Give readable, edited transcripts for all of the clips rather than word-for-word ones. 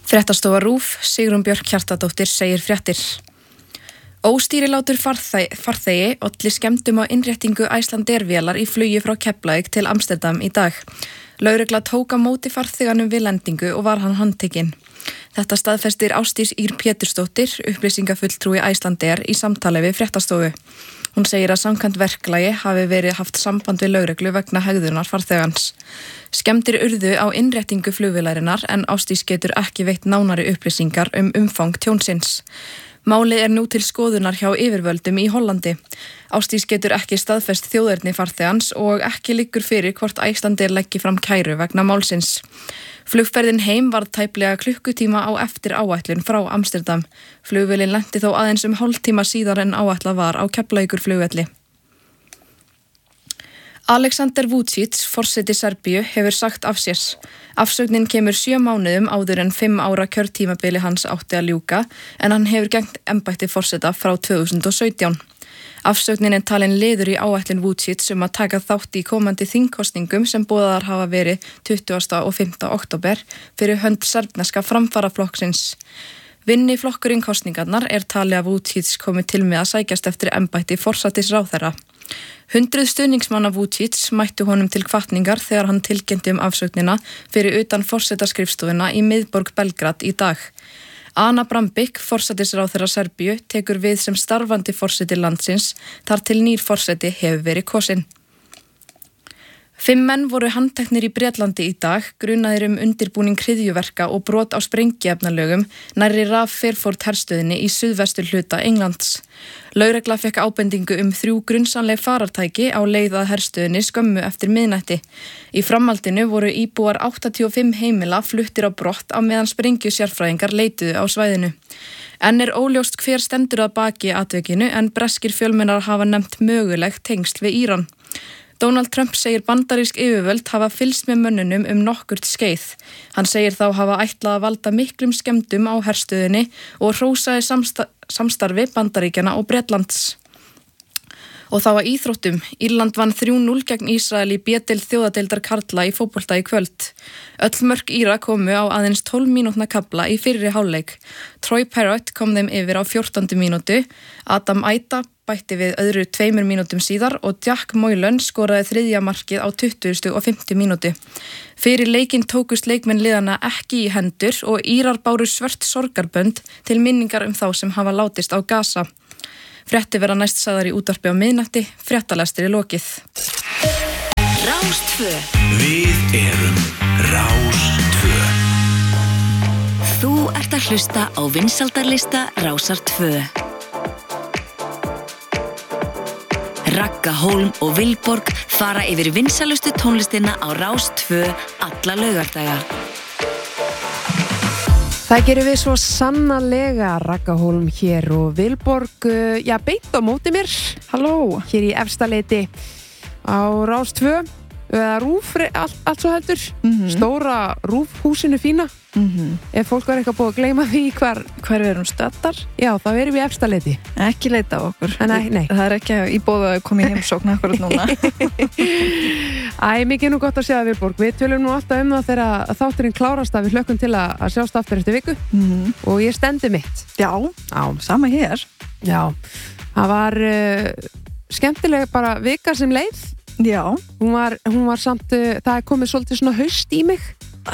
Fréttastofa RÚV, Sigrún Björk Hjartardóttir segir fréttir. Óstýrilátur farþegi olli skemmdum á innréttingu Icelandair-vélar í flugi frá Keflavík til Amsterdam í dag. Lögregla tók á móti farþeganum við lendingu og var hann handtekinn. Þetta staðfestir Ásdís Ýr Pétursdóttir, upplýsingafulltrúi Icelandair í samtali við fréttastofu. Hún segir að samkvæmt verklagi hafi verið haft samband við lögreglu vegna hegðunar farþegans. Skemmdir urðu á innréttingu flugvélarinnar en Ásdís getur ekki veitt nánari upplýsingar umfang tjónsins. Málið nú til skoðunar hjá yfirvöldum í Hollandi. Ásdís getur ekki staðfest þjóðerni farþegans og ekki liggur fyrir hvort Icelandair leggi fram kæru vegna málsins. Flugferðin heim var tæplega klukkutíma á eftir áætlun frá Amsterdam. Flugvélin lenti þó aðeins hálftíma síðar en áætlað var á Keflavíkurflugvelli. Aleksandar Vučić, forseti Serbíu, hefur sagt af sér. Afsögnin kemur 7 mánuðum áður en 5 ára kjörtímabili hans átti að ljúka, en hann hefur gegnt embætti forseta frá 2017. Afsögnin talin liður í áætlun Vučić að taka þátt í komandi þingkosningum sem boðaðar hafa verið 20. og 5. október fyrir hönd serbneska framfaraflokksins. Vinni flokkurinn kosningarnar talið að Vučić komi til með að sækjast eftir embætti forsætisráðherra. 100 stuðningsmanna Vučić mættu honum til hvatningar þegar hann tilkynnti afsögnina fyrir utan forsetaskrifstofuna í miðborg Belgrad í dag. Ana Brnabić, forsætisráðherra Serbíu, tekur við sem starfandi forseti landsins þar til nýr forseti hefur verið kosinn. 5 menn voru handteknir í Bretlandi í dag, grunaðir undirbúning hryðjuverka og brot á sprengiefnalögum nærri RAF Fairford herstöðinni í suðvestur hluta Englands. Lögregla fekk ábendingu 3 grunnsamleg farartæki á leið að herstöðinni skömmu eftir miðnætti. Í framhaldinu voru íbúar 85 heimila fluttir á brott á meðan sprengjusérfræðingar leituðu á svæðinu. Enn óljóst hver stendur að baki atvikinu en breskir fjölmiðlar hafa nefnt mögulegt tengsl við Íran. Donald Trump segir bandarísk yfirvöld hafa fylgst með mönnunum nokkurt skeið. Hann segir þá hafa ætlað að valda miklum skemmdum á herstöðinni og hrósaði samstarfi Bandaríkjanna og Bretlands. Og þá að íþróttum. Írland vann 3-0 gegn Ísrael í B-deild þjóðadeildar karla í fótbolta í kvöld. Öll mörk Íra komu á aðeins 12 mínútna kafla í fyrri hálfleik. Troy Parrott kom þeim yfir á 14. mínútu, Adam Aita bætti við öðru 2 mínútum síðar og Jack Moylan skoraði 3. markið á 20. og 50. mínútu. Fyrir leikinn tókust leikmenn liðana ekki í hendur og Írar báru svört sorgarbönd til minningar þá sem hafa látist á Gaza. Fréttir verða næst sagðar í útvarpi á miðnætti, fréttalestir lokið. Rás 2. Við erum Rás 2. Þú ert að hlusta á vinsældarlista Rásar 2. Ragga Hólm og Vilborg fara yfir vinsælustu tónlistina á Rás 2 alla laugardaga. Það gerum við svo sannarlega, Ragga Hólm hér og Vilborg, beint á móti mér. Halló, hér í Efstaleiti á Rás 2, eða RÚV, allt svo heldur. Stóra RÚV-húsinu fína. Ef fólk var eitthvað búið að gleyma því hvar við erum stöddar. Já, þá erum við í Efstaleiti. Ekki leita á okkur. Nei. Það er ekki í boði að koma í heimsókn akkurat núna. Mikið nú gott að sjá það, Vilborg. Við tölum nú alltaf það þegar þátturinn klárast að við hlökkum til að sjást aftur eftir viku. Og ég stendi mitt. Já, sama hér. Já, það var skemmtileg bara vika sem leið. Já. Hún var samt, það komið svolítið svona haust í mig.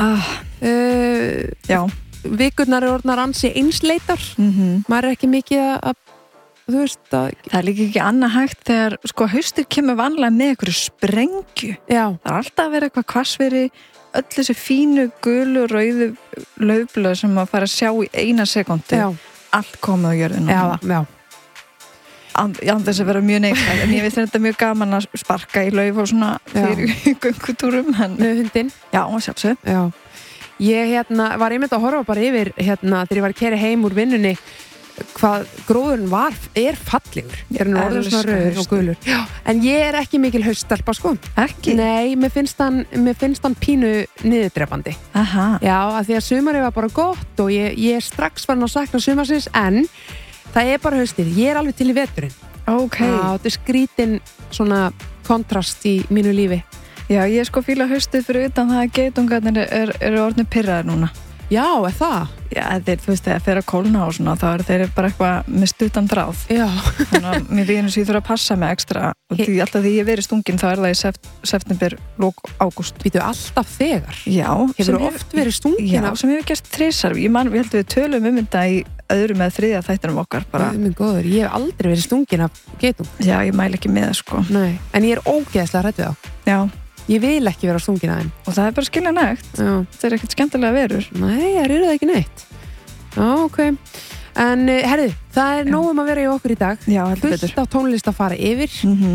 Já. Vikurnar orðnar ansi einsleitar. Maður ekki mikið að þú veist að það líka ekki annað hægt þegar haustur kemur vanlega með einhverju sprengju. Já. Það er alltaf að vera eitthvað hvassviðri, öll þessi fínu gulu rauðu laufblöð sem maður fara að sjá í 1 sekúndu. Já. Allt komið á jörðinu. Já. Án þess að vera mjög neikvæð, en ég veist þetta mjög gaman að sparka í lauf og svona fyrir göngutúrum. Með hundinn. Já, sjálfsög. Já. Ég var einmitt að horfa bara yfir þegar ég var að keyra heim úr vinnunni hvað gróðurinn er fallegur. Er nú orðinn svona rauður og gulur. Já. En ég er ekki mikil hauststelpa, Ekki? Nei, mér finnst hann pínu niðurdrepandi. Aha. Já, af því að sumarið var bara gott og ég er strax farin að sakna sumarsins, en það er bara haustið. Ég er alveg til í veturinn. Ok. Já, þetta er skrítin svona kontrast í mínu lífi. Já, ég fíla haustið fyrir utan það að geitungarnir eru orðnir pirraðir núna. Já, það? Já, þeir, þú veist, þegar þeir að kólna og svona, þá eru þeir bara eitthvað með stuttan dráð. Já. Þannig að mér finnst að ég þurfa að passa mig ekstra. Og því alltaf því ég verið stungin, þá það í september, lók, ágúst. Býtu alltaf þegar? Já. Hefur þú oft verið stungin? Já, sem hefur gert 3 sar. Við heldum við tölum þetta í öðru með 3. þættinum okkar. Minn góður, ég hef aldrei verið stungin af getum. Já, ég mæli ekki með það, sko. Nei, en ég ógeðslega hrædd við þá. Já. Ég vil ekki vera stungin að þeim. Og það bara skiljanlegt. Það ekkert skemmtilega verur. Nei, það eru það ekki neitt. Já, ok. En herðu, það nóg að vera í okkur í dag. Já, heldur betur. Fullt af tónlist að fara yfir.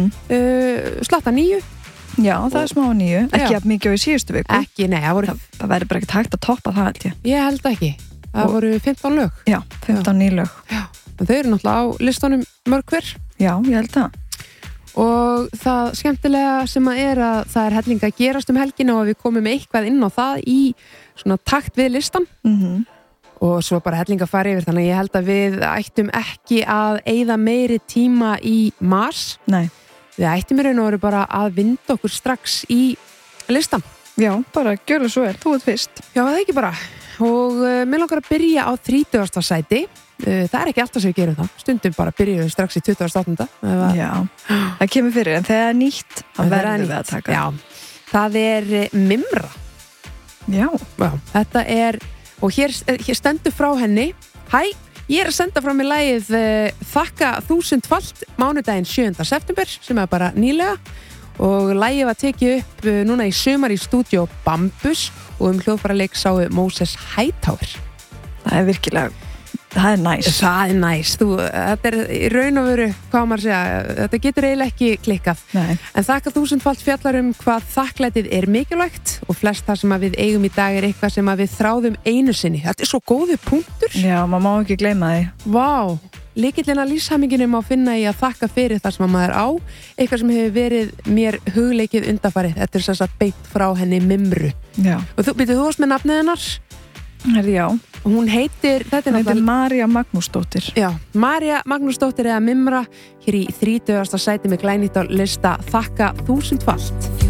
Slatta 9. Já, það smá 9. Ekki að mikið á í síðustu viku. Ekki, nei, það væri bara ekkert hægt að toppa það, held ég. Ég held ekki. Það voru 15 lög. Já, 15 ný lög. Já. En þau eru náttúrulega á listunum mörg hver. Já, ég held það. Og það skemmtilega sem að það er helling að gerast helgina og við komum eitthvað inn á það í svona takt við listan og svo bara helling að fara yfir, þannig að ég held að við ættum ekki að eyða meiri tíma í mars. Nei. Við ættum í raun og veru bara að vinda okkur strax í listan. Já, bara gjörðu svo vel, þú ert fyrst. Já, það ekki bara. Og mér langar að byrja á 30. sæti. Það er ekki alltaf sem við gerum það. Stundum bara byrjuðum við strax í 28. Já, það kemur fyrir, en þegar það er nýtt, það verður við að taka. Já, það er Mimra. Já. Þetta og hér stendur frá henni. Hæ, ég að senda frá mér lagið Þakka 1000-falt mánudaginn 7. september, sem er bara nýlega. Og lagið var tekið upp núna í sumar í stúdíó Bambus og hljóðfæraleik sáu Moses Hightower. Það er virkilega, það er næs. Það er næs. Þetta er í raun og veru, hvað maður segja, þetta getur eiginlega ekki klikkað. Nei. En Þakka 1000-falt fjallar hvað þakklætið er mikilvægt og flest það sem við eigum í dag er eitthvað sem við þráðum einu sinni. Þetta er svo góður punktur. Já, maður má ekki gleyma því. Vá. Lykillinn að lífshaminginu má finna í að þakka fyrir það sem maður á, eitthvað sem hefur verið mér hugleikið undanfarið. Þetta er þess að beint frá henni Mimru. Já. Og þú varst með nafnið hennar? Já. Og hún heitir, þetta er María Magnúsdóttir. Já, María Magnúsdóttir eða Mimra, hér í 30. sæti með glænýtt á lista Þakka 1000-falt.